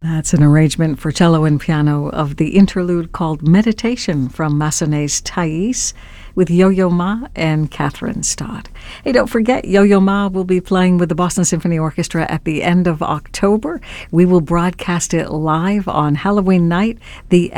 That's an arrangement for cello and piano of the interlude called Meditation from Massenet's Thais with Yo-Yo Ma and Catherine Stott. Hey, don't forget, Yo-Yo Ma will be playing with the Boston Symphony Orchestra at the end of October. We will broadcast it live on Halloween night, the